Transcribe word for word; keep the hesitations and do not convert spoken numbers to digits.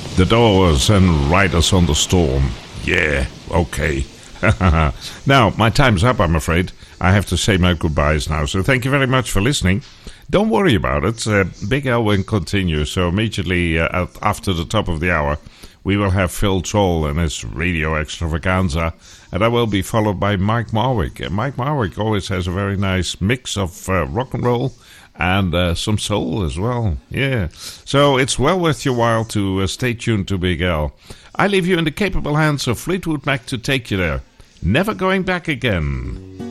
The Doors and Riders on the Storm. Yeah, okay. Now, my time's up, I'm afraid. I have to say my goodbyes now, so thank you very much for listening. Don't worry about it. Uh, Big Al will continue, so immediately uh, after the top of the hour, we will have Phil Troll and his Radio Extravaganza, and I will be followed by Mike Marwick. And Mike Marwick always has a very nice mix of uh, rock and roll and uh, some soul as well. Yeah. So it's well worth your while to uh, stay tuned to Big Al. I leave you in the capable hands of Fleetwood Mac to take you there. Never going back again.